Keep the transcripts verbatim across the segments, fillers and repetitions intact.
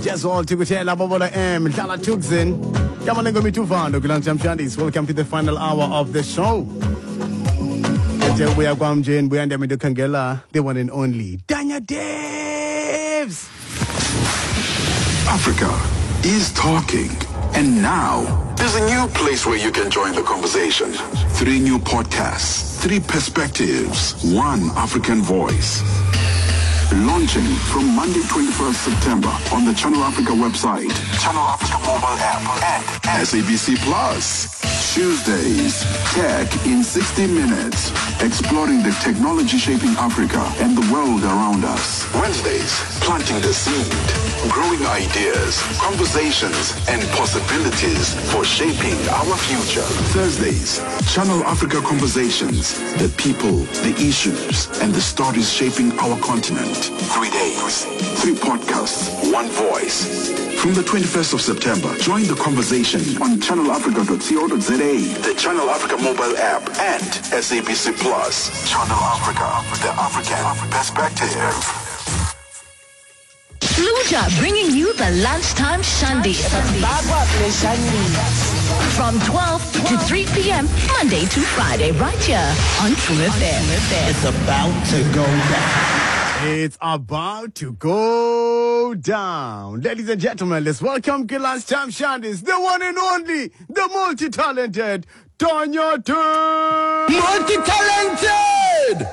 Just all to tell Bobola M, Dala Tuxin. Come on and go me to Vando, Gilan Chamchandis. Welcome to the final hour of the show. We are Guamjin, we are Ndemido Kangela, the one and only Danya Daves. Africa is talking. And now, there's a new place where you can join the conversation. Three new podcasts, three perspectives, one African voice. Launching from Monday, twenty-first September on the Channel Africa website, Channel Africa mobile app, and S A B C Plus. Tuesdays, Tech in sixty minutes, exploring the technology shaping Africa and the world around us. Wednesdays, planting the seed, growing ideas, conversations, and possibilities for shaping our future. Thursdays, Channel Africa Conversations, the people, the issues, and the stories shaping our continent. Three days, three podcasts, one voice. From the twenty-first of September, join the conversation on channel africa dot co dot za, the Channel Africa mobile app, and S A B C Plus. Channel Africa, the African perspective. Luja bringing you the lunchtime Shandi from twelve to three p.m. Monday to Friday, right here on True F M. It's about to go down. It's about to go down. Ladies and gentlemen, let's welcome Gilan's Time Shandis, the one and only, the multi-talented Danya Daves. Multi-talented!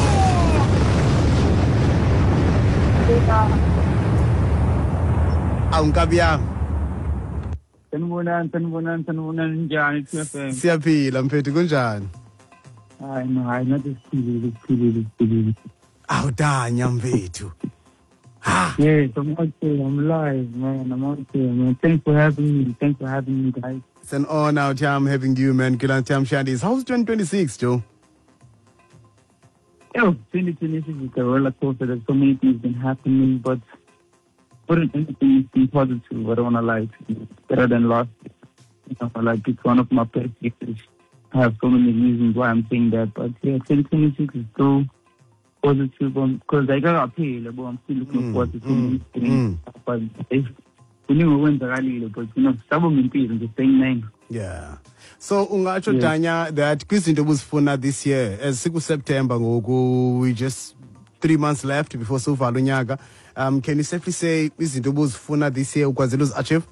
Aungabia. Sanbunan, sanbunan, sanbunan njani T F M. Siyaphila mfethu kunjani? Hayi no, hayi nathi siphilile, siphilile, siphilile. Awu Danya mfethu. Ha. Yes, I'm okay, I'm live, man. I'm okay, man. Thanks for having me. Thanks for having me, guys. It's an honor to I'm having you, man. Gilan's Time Shandis. How's twenty twenty-six, Joe? Yo, twenty twenty-six is a roller coaster. There's so many things been happening, but for anything is been positive. I don't want to lie. It's better than last year. You know, like it's one of my best years. I have so many reasons why I'm saying that, but yeah, twenty twenty-six is so positive because I got paid. I'm still looking forward to seeing things. But you know when the rally, but you know, some of them the same name. Yeah. So ungacho Danya that kwizinto buzifuna this year as siku September ngoku we just three months left before sovala unyaka. Um can you safely say izinto buzifuna this year ukwazela uzachieve?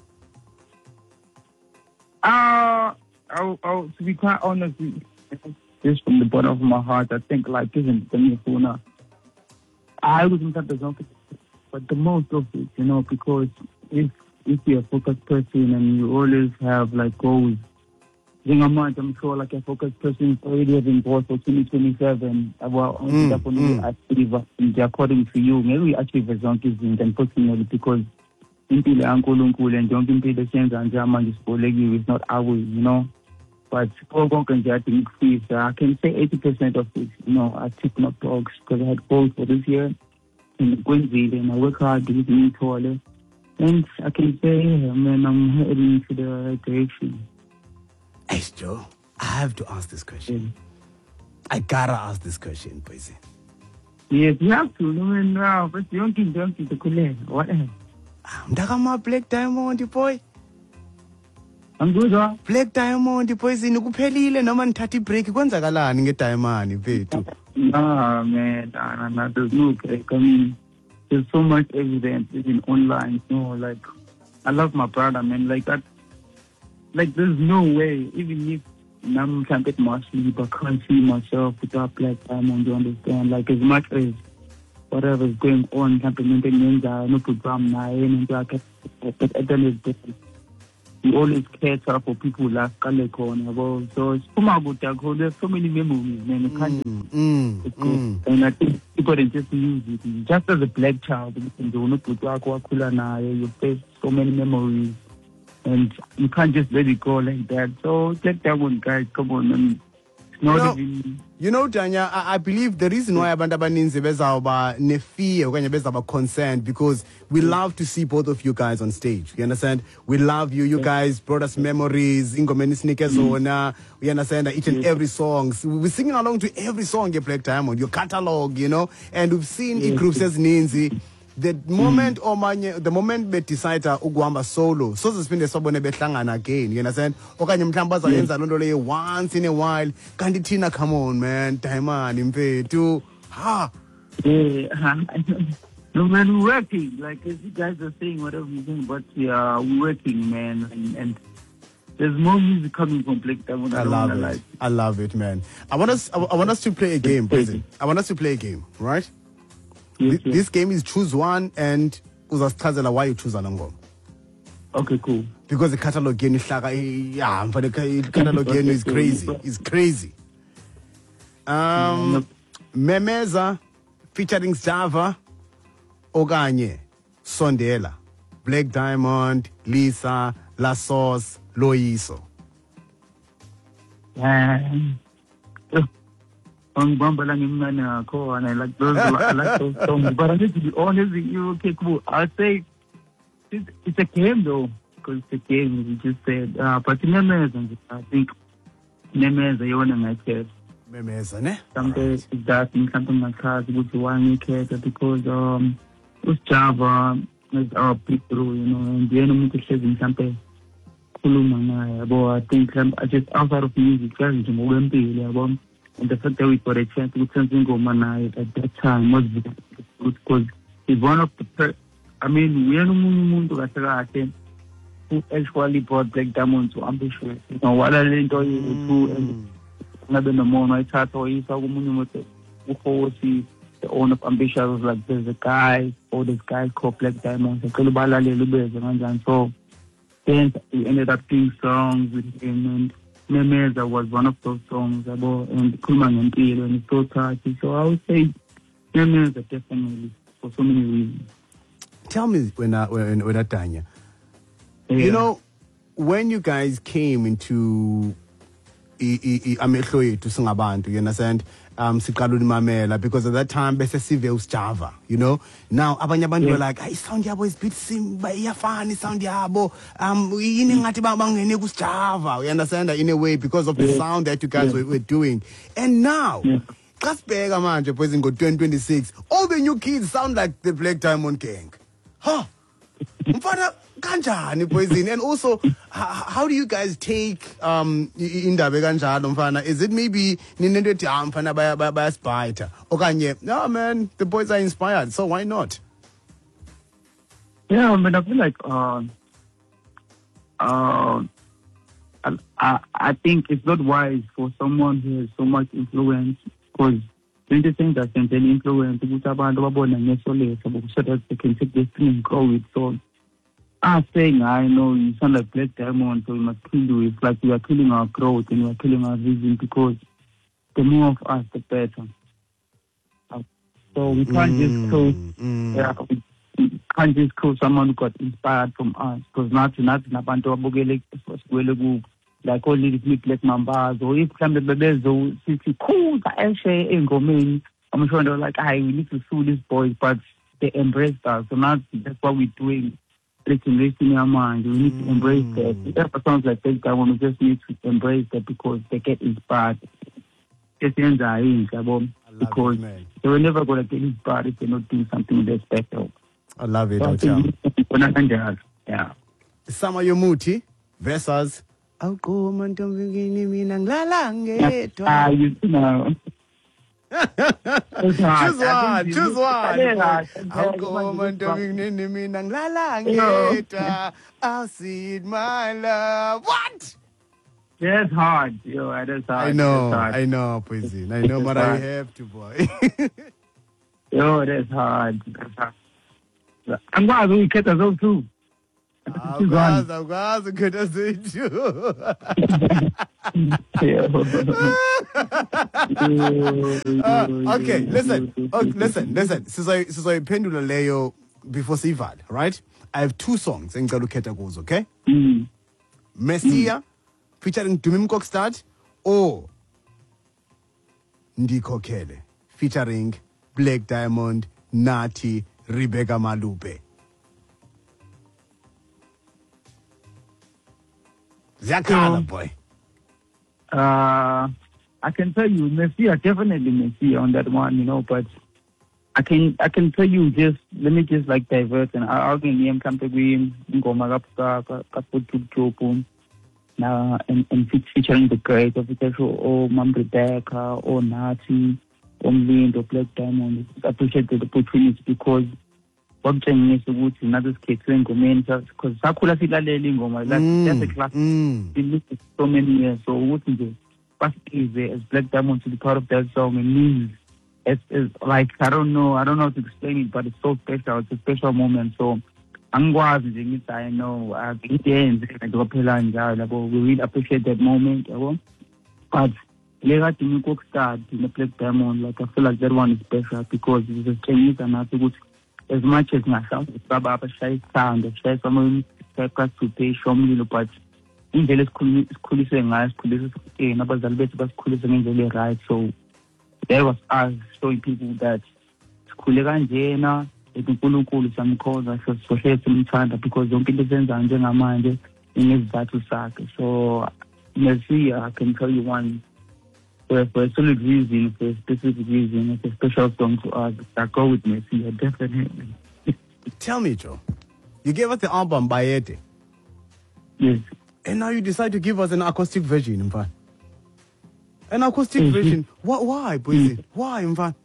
Uh I'll, I'll, to be quite honest, just from the bottom of my heart, I think like isn't the phone. I wouldn't have the something, but the most of it, you know, because if if you're a focused person and you always have like goals, then I'm not, I'm sure like a focused person already having goals for twenty twenty-seven. Well, mm, mm. achieve according to you, maybe achieve as long as you can personally because until uncle uncle and don't pay the sense and German is is not ours, you know. But I can say eighty percent of it, you know, I took my dogs because I had goals for this year in Queensland and I work hard to get taller. And I can say, yeah, man, I'm heading to the right direction. Hey, Joe, I have to ask this question. Yeah. I gotta ask this question, boys. Yes, you have to. No, no, but you don't keep don't keep the cool. What? I'm talking Black Diamond, boy. I'm good, huh? Black Diamond, boys, in Kupelile, no man thirty break. Kwanza kala ninge Diamond, vetu. Nah, man, nah, nah, there's no break. I mean, there's so much evidence even online. You know, like I love my brother, man. Like that, like there's no way. Even if I'm trying to get my sleep, I can't see myself without Black Diamond. You understand? Like as much as whatever's going on, happening in the no program now, and I get at the end of the day. We always cater for people like Kalekon. So it's there's so many memories, man. You can't mm, mm, mm. And I think people can just use it. Just as a black child, you face so many memories. And you can't just let it go like that. So let that one, guys, come on. And it's not you know, even... You know, Danya, I, I believe the reason why abantu abaninzi bezawuba nefear okanye bezawuba concerned because we love to see both of you guys on stage. You understand? We love you. You guys brought us memories. Ingoma esinike zona. We understand that each and every song. We're singing along to every song you Black Diamond, your catalog, you know. And we've seen in groups as Ninzi. the moment omanye the moment be decide ukuhamba solo so siphinde sobone behlangana again, you understand, okanye mhlawumbe bazayenza lonto leyo once in a while, kanti thina come on man, Diamond mfethu ha Yeah, no man, we're working. Like as you guys are saying, whatever you're saying, but yeah, we're working, man, and, and there's more music coming from Black Diamond. I, I love it. I love it, man. I want us. I, I want us to play a game, President. I want us to play a game, right? Yes, Th- this game is choose one, and uzasichazela why you choose along. Okay, cool. Because the catalog game is like, yeah, but the ca- catalog game is crazy. It's crazy. Um, Memeza featuring Java, Oganye, Sondela, Black Diamond, Lisa, La Sauce, Loiso. Um, on Bambala Nimana Ko, and I like those, I like those songs. But I need to be honest with you, okay, cool. I'll say it's, it's a game though, because it's a game, as you just said. Uh, but Nemeza, I think Nemeza, you want to make it. Memeza, ne? Something like that, in something like that, which you want to make it, because um, it's Java, it's our people, you know, and the enemy could say in something. I think um, just outside of music, and the fact that we got a chance to do something at that time was good because it's one of the per- I mean, we are no who actually brought Black Diamond to ambitious. You know, what I didn't tell you and another no more. I thought, oh, he's a woman with the the owner of ambitious was like, there's a guy, or this guy called Black Diamond. So, then we ended up doing songs with him, and Memeza was one of those songs about and Kulman and Peel, and it's so touchy. So I would say Memeza definitely for so many reasons. Tell me when I, when when I Tanya, Yeah. you know, when you guys came into amehlo yethu singabantu, you understand, um siqala ulimamela, because at that time bese sive usjava, you know. Now abanye abantu were like, "Hey, sound yabo is bit sim iyafana sound yabo, um yini ngathi bangene kusjava," you understand, in a way, because of the Yeah. sound that you guys Yeah. were, were doing. And now Yeah. xa sibheka manje boys in twenty twenty-six, all the new kids sound like the Black Diamond Gang. Huh? Mfana kanjani Poison? And also, how, how do you guys take um indaba kanjalo mfana? Is it maybe ninento ethi ah mfana baya baya spite okanye no man, the boys are inspired, so why not? Yeah, I mean, I feel like uh, uh, I, I think it's not wise for someone who has so much influence, because twenty things that can tell influence ukuthi abantu babona ngeso lethu so that they can take this thing and grow it. So I'm saying, I know you sound like Black Diamond, so we must kill you. It's like we are killing our growth and we are killing our vision, because the more of us, the better. So we can't just kill, mm. yeah, we, we can't just kill someone who got inspired from us, because nothing, nothing about like all these black numbers, or if some of the bebezo, it's cool, I'm sure they're like, I we need to sue these boys, but they embraced us. So now that's what we're doing. Let's invest in our mind. We need to embrace that. If that sounds like that, I want to just need to embrace that, because they get inspired. Just ends are in, because it, they were never going to get inspired if they're not doing something that's special. I love it. So I think yeah. Sama Yomuti versus Auko Mantomvini mina nglala ngedwa. Ah, you know. Choose one, choose one. Auko Mantomvini mina nglala ngedwa. I'll see it, my love. What? That's hard. Yo, that's hard. I know, that's hard. I know, Poison. I know, but I have to, boy. Yo, that's hard. That's hard. I'm going to get us all too. Awukwazi, awukwazi ukhetha zethu. Uh, okay, listen. Okay, listen, listen. Sizoy sizoyiphendula leyo before sivale, right? I have two songs engicela ukhetha kuzo, okay? Mm. Messiah featuring Dumi Mkokstad or Ndikhokhele featuring Black Diamond, Nathi, Rebecca Malube. Zakala, boy. Uh, I can tell you, Messiah, definitely Messiah on that one, you know, but I can I can tell you just let me just like divert and I'll get name come to green ngoma ka ka ka putu now and and featuring the great of the show or Mam Rebecca or Nati or Lind or Black Diamond. I appreciate the opportunity because what I'm saying is another case ngoma because sakula silaleli ngoma that's a class in so many years so what is what is as Black Diamond to be part of that song and means It's, it's like I don't know, I don't know how to explain it, but it's so special. It's a special moment. So, angwazi nje ngithi I know akuyenze ngokuphela njalo. We really appreciate that moment, yabo. But lekade ngikokustart in the Black Diamond, like I feel like that one is special because it's a Chinese and I think as much as ngasha baba abashaya isithando, shaya someone sekwazi to pay shomlilo, but indlela esikhulise ngayo sikhulise sikuthe nabazali bethu basikhulise ngendlela right. So there was us showing people that sikhule kanjena uNkulunkulu samkhoza sohle simthanda because yonke into esenza njengamanje inezizathu sakhe. So Mercy, I can tell you one for, for a solid reason, for a specific reason, it's a special song to us. I go with Mercy, definitely. Tell me, Joe, you gave us the album Bayete. Yes. And now you decide to give us an acoustic version, in fact. An acoustic mm-hmm. version. Why, why, Boise? Mm-hmm. Why, in fact?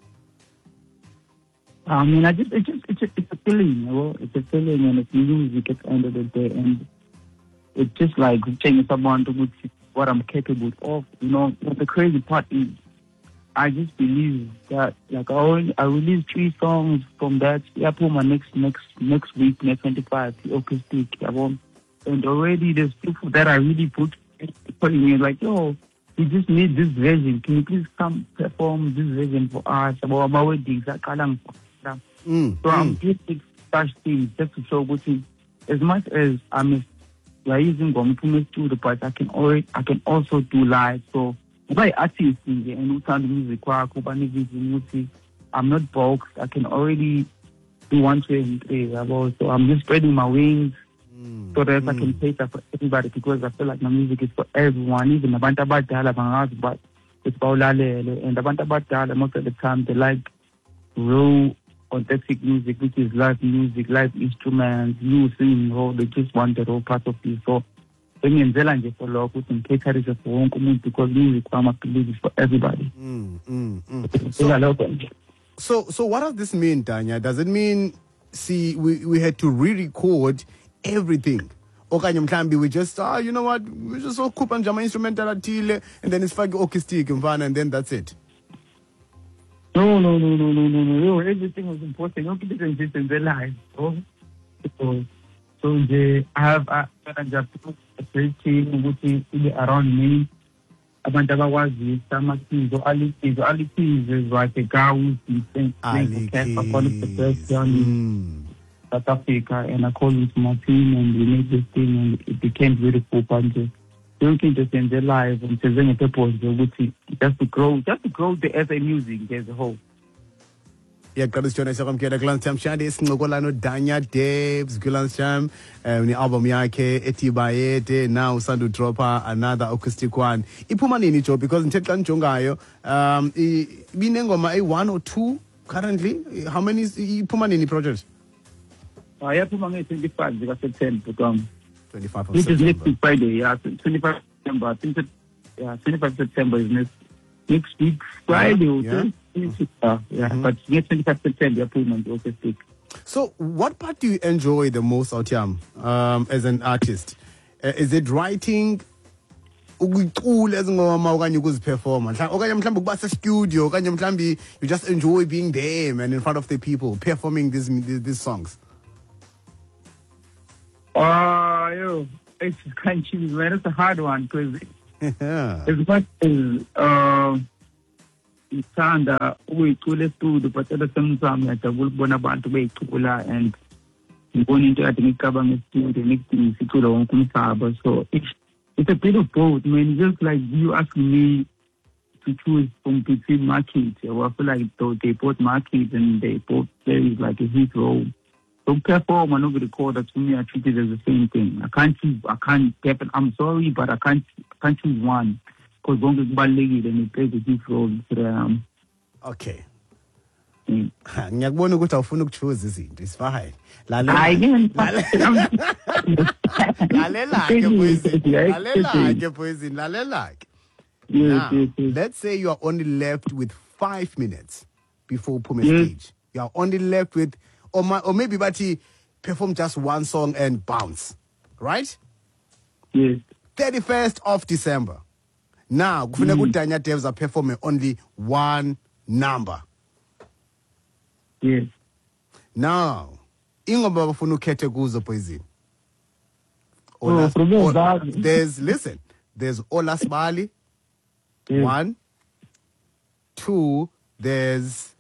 I mean, I just, it's just, it's, a, it's a feeling, you know? It's a feeling, and it's music at the end of the day, and it's just like changing someone to what I'm capable of, you know. But the crazy part is, I just believe that, like, I already, I released three songs from that. Yeah, I put my next, next, next week, next twenty-five, the acoustic album, and already there's people that I really put calling me like, yo. We just need this version. Can you please come perform this version for us? About my weddings, I can't. So mm, I'm mm. doing such things just to show what is as much as I'm using Gomu to the part I can already I can also do live. So by artists and we can music I'm not boxed. I can already do one, two, and three. So I'm just spreading my wings. Mm, so that mm. I can play that for everybody because I feel like my music is for everyone, even the Banta Batala, but it's Paulalele. And the Banta Batala, most of the time, they like raw, authentic music, which is live music, live instruments, you sing, oh, they just want the raw part of you. So, when you're in for love, in case there is a phone community because music, I'm a believe is for everybody. Mm, mm, mm. So, so, so, what does this mean, Tanya? Does it mean, see, we, we had to re-record everything? Okanye mhlambi we just ah you know what we just so khupha nje ama instrumental athile and then it's like acoustic mfana and then that's it. No no no no no no no everything was important. You keep it in the life. Oh so so nje I have a great team which is around me. Abantu abakwazi amakizo alikizo alikizo is like a guy who's been playing for the first young South Africa, and I called with my team and we made this thing and it became beautiful. And you can just in their life and present a purpose just to grow, just to grow the S A music as a whole. Yeah, Kadis Chona Sakamkela Glan Sam Shadi Snokolano Danya Debs Gulan Sham the album yake Eti Bayete now Sandu Dropper another acoustic one. Ipumani nicho because in Tetlan Chongayo um binengoma a one or two currently. How many is Ipumani projects? I have to manage twenty-five because it's ten to come. twenty-five of Which September. is next week Friday, yeah. twenty-five of September. I think that, yeah, twenty-five of September is next, next week Friday. Yeah. Okay? Yeah, yeah. yeah. Mm-hmm. But next twenty-five of September, appointment will take. So, what part do you enjoy the most, Otiam, um, as an artist? Uh, is it writing? Ukucula ezingoma okanye ukuziperforma okanye mhlawumbe kuba se studio okanye mhlawumbe you just enjoy being there and in front of the people performing these these, these songs? Oh, yo, it's kind of cheesy, man. It's a hard one because yeah. as much as uh, it's kind of we call studio, but at the same time, like I will born about to be cooler and going into I think covering studio, making studio on Kumisaba. So it's it's a bit of both, man. Just like you asking me to choose from between markets, I feel like they both markets and they both play like a huge role. So perform and over the record that to me I treat it as the same thing. I can't choose, I can't I'm sorry, but I can't I can't choose one. Because one is ballet and it plays a huge role. Um, okay. Mm. Ngiyakubona ukuthi awufuna ukuchoose izinto. It's fine. Hayi Lalela. ke Lalela ke poison. Lalela ke poison. Lalela ke. Now, Yes, yes, yes. let's say you are only left with five minutes before Pume Yes. stage. You are only left with, or, ma- or maybe Bati perform just one song and bounce, right? Yes. thirty-first of December. Now, kufuneka Mm. uDanya Devs perform only one number. Yes. Now, ingoma bafuna ukhethe kuzo poison. Oh, Olas- from O- there, there's listen, there's Olas Bali. Yes. One, two, there's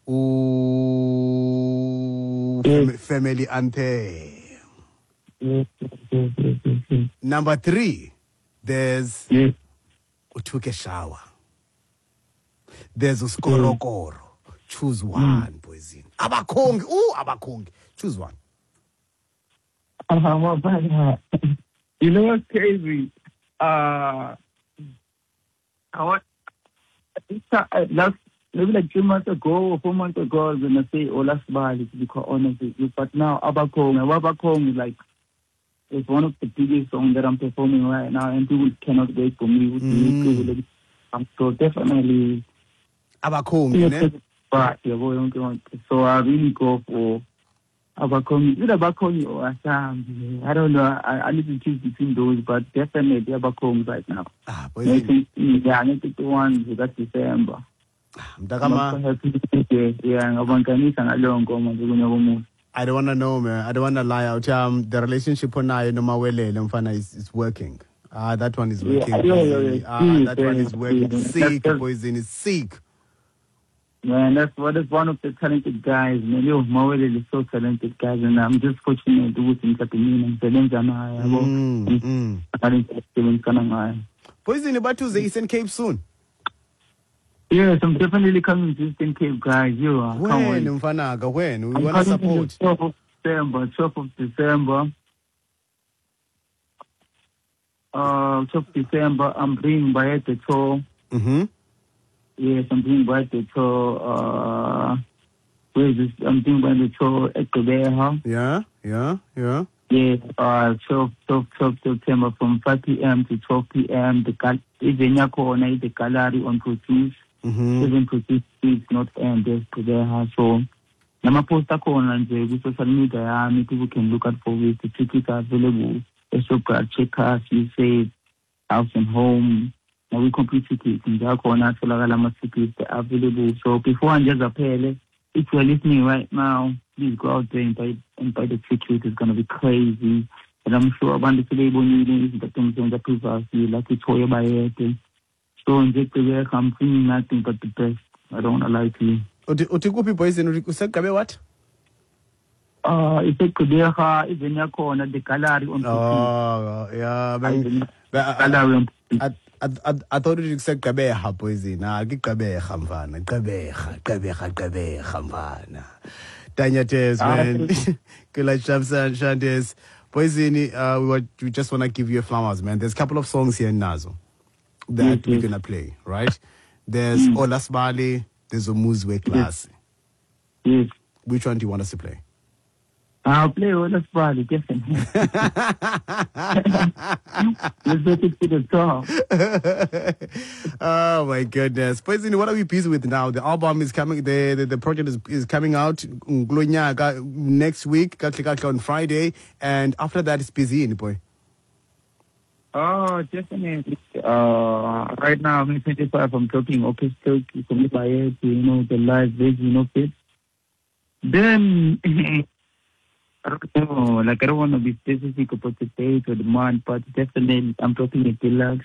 ooh, Yes. fam- Family Anthem. Yes, yes, yes, yes, yes, yes. Number three, there's Yes. Utuke Shower. There's Uskorokoro. Choose one, poison. Abakongi, ooh, Abakongi. Choose one. Uh, you know what's crazy? Uh, I want, it's, uh, last, maybe like three months ago or four months ago, I was going to say Ola Sbali, to be quite honest with you. But now, Abakong, Abakong is like, it's one of the biggest songs that I'm performing right now, and people cannot wait for me. Mm. Um, so definitely, Abakongi, ne? but, yeah, boy, okay, okay. So I really go for Abakongi. Is it Abakongi or Assam? I don't know. I, I need to choose between those, but definitely Abakongi right now. Ah, I poison. think, yeah, I need to do one with that December. Mtakama, Yeah, ngabanganisa ngaleyo ngoma nje kunye I don't want to know, man. I don't want to lie out. Um, the relationship on I no mawele mfana is is working. Ah, that one is Yeah, working. yeah, yeah, yeah. Ah, Mm, that one yeah, is working. yeah. Sick, That's- poison is sick. Man, that's what is one of the talented guys. Man, yo, Mawele is so talented guys, and I'm just fortunate to work in Katimini and Selenza na yabo. Mm, mm. Talented Selenza kana ngayo. Poison about to the Eastern Cape soon. Yes, I'm definitely coming to Eastern Cape, guys. Yo, I can't When wait. mfana, when we I'm want to coming on the support. twelfth of December, twelfth of December. Uh, twelfth of December, I'm bringing by the tour. Mm-hmm. Yes, I'm bringing by the tour. Uh, where is this? I'm bringing by the tour at Kobeha. Yeah, yeah, yeah. Yes, uh, twelve, twelve, twelve September from five p.m. to twelve p.m. The gal, even Yakona, the gallery on Produce, Mm-hmm. even Produce is not end. There's Kobeha. So, Nama posta kona nje ku social media yami, people can look out for it. The tickets are available. Esopra, Checkers, you say House and Home. Now we complete tickets. Nja kona tholakala ama tickets that are available. So before I just appeal, if you're listening right now, please go out there and buy and buy the tickets. It's gonna be crazy. And I'm sure abantu sebeyibonile izinto ezenza previously like uThoya Bayede. So nje kuye I'm feeling nothing but the best. I don't wanna lie to you. Uti uti kuphi poison uti usekabe what? Uh, it's a Kudeha, even Yakona, the gallery on Oh, yeah. I Ben, think- ben, I, gallery on I, I, I, I thought it said Kabeha poison. Ah, ke Kabeha mfana. Kabeha, Kabeha, Kabeha mfana. Tanya Tez, man. Kula Shamsan Shantes. Poison, uh, we, were, we just want to give you flowers, man. There's a couple of songs here in Nazo that Yes, we're yes. going to play, right? There's Olas Bali, there's a Muzwe class. Yes. Which one do you want us to play? I'll play all the Friday, definitely. Let's get it to the top. Oh my goodness. Poison, what are we busy with now? The album is coming, the the, the project is, is coming out Ngulonyaga next week, kakli kakli on Friday, and after that it's busy in boy. Oh, definitely. Uh, right now, I'm in twenty-five. I'm talking orchestra, for me by it, you know, the live version of it. Then, I don't know, like, I don't want to be specific about the date or the month, but definitely, I'm talking a deluxe,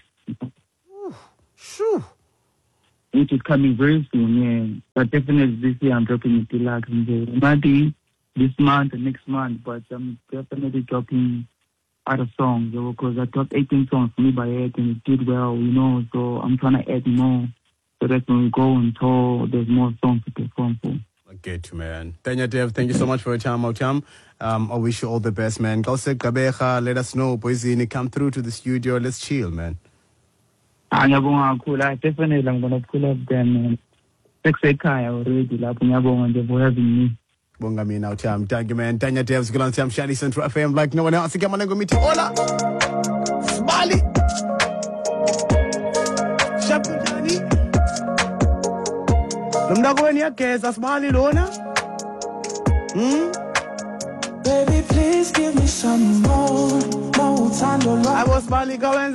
Shoo. which is coming very soon, yeah. But definitely, this year, I'm dropping a deluxe. It might be this month or next month, but I'm definitely dropping other songs, because I dropped eighteen songs for me by it, and it did well, you know, so I'm trying to add more, so that when we go on tour, there's more songs to perform for. Okay, too, man. Tanya Dev, thank you so much for your time, Autam. Um, I wish you all the best, man. Kausek Kabeha, let us know, Poison, come through to the studio. Let's chill, man. I'm going to pull up, definitely, I'm going to pull up then, man. sekusekhaya already lapho ngiyabonga nje for having me. Bonga mina utham. Thank you man. Tanya Devs kulan Sam Shani Central F M like no one else. Igama nengo mithi hola. Smiley. Shaputani. Lomdako weni yageza Smiley lona. Hmm? Baby, please give me some more, more time to love. I was Smiley going